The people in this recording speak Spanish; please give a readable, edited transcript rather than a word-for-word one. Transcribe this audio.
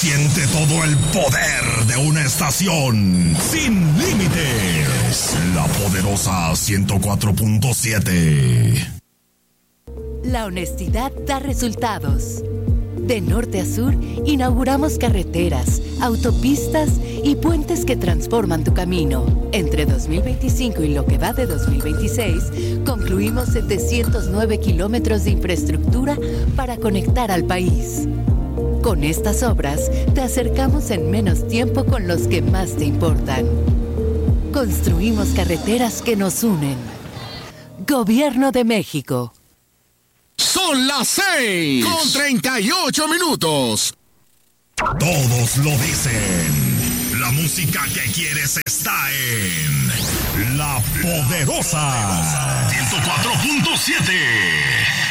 Siente todo el poder de una estación sin límites. La poderosa 104.7. La honestidad da resultados. De norte a sur, inauguramos carreteras, autopistas y puentes que transforman tu camino. Entre 2025 y lo que va de 2026, concluimos 709 kilómetros de infraestructura para conectar al país. Con estas obras, te acercamos en menos tiempo con los que más te importan. Construimos carreteras que nos unen. Gobierno de México. Son las 6:38. Todos lo dicen. La música que quieres está en La Poderosa 104.7.